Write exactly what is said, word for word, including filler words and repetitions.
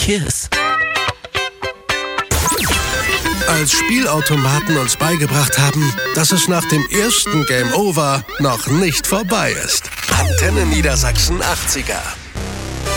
Kiss. Als Spielautomaten uns beigebracht haben, dass es nach dem ersten Game Over noch nicht vorbei ist. Antenne Niedersachsen achtziger.